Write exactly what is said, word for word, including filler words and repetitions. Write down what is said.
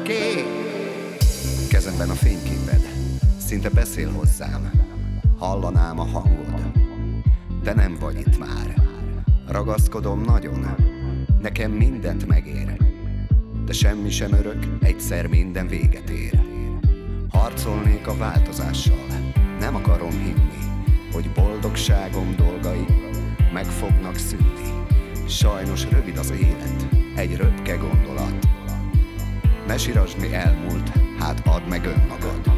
kép. Kezemben a fényképed, szinte beszél hozzám. Hallanám a hangod, de nem vagy itt már. Ragaszkodom nagyon, nekem mindent megér, de semmi sem örök, egyszer minden véget ér. Harcolnék a változással, nem akarom hinni, hogy boldogságom dolgai meg fognak szűnni. Sajnos rövid az élet, egy röpke gondolat. Ne sirasd, mi elmúlt, hát add meg önmagad.